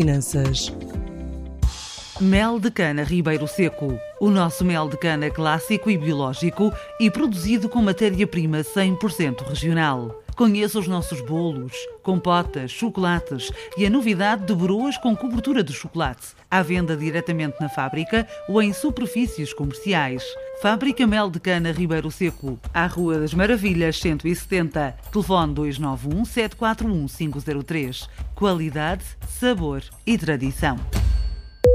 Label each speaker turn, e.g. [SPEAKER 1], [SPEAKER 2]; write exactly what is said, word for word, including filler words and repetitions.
[SPEAKER 1] Finanças.
[SPEAKER 2] Mel de cana Ribeiro Seco. O nosso mel de cana clássico e biológico e produzido com matéria-prima cem por cento regional. Conheça os nossos bolos, compotas, chocolates e a novidade de broas com cobertura de chocolate. À venda diretamente na fábrica ou em superfícies comerciais. Fábrica Mel de Cana Ribeiro Seco, à Rua das Maravilhas cento e setenta. Telefone dois nove um, sete quatro um, cinco zero três. Qualidade, sabor e tradição.